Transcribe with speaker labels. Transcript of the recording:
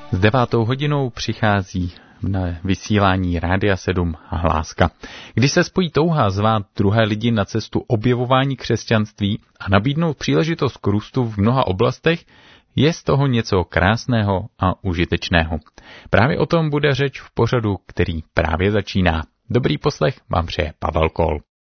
Speaker 1: S 9:00 přichází na vysílání Rádia 7 Hláska. Když se spojí touha zvát druhé lidi na cestu objevování křesťanství a nabídnout příležitost k růstu v mnoha oblastech, je z toho něco krásného a užitečného. Právě o tom bude řeč v pořadu, který právě začíná. Dobrý poslech vám přeje Pavel Kol.